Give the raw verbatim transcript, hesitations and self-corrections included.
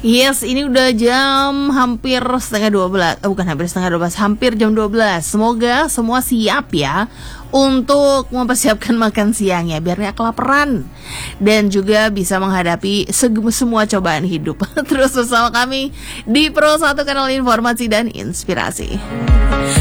Yes, ini udah jam hampir setengah dua belas, eh, bukan hampir setengah dua belas, hampir jam dua belas. Semoga semua siap ya untuk mempersiapkan makan siangnya biar nggak kelaparan dan juga bisa menghadapi seg- semua cobaan hidup. Terus bersama kami di Pro satu Kanal Informasi dan Inspirasi.